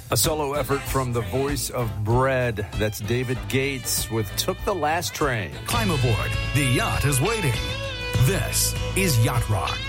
A solo effort from the voice of Bread. That's David Gates with Took the Last Train. Climb aboard. The yacht is waiting. This is Yacht Rock.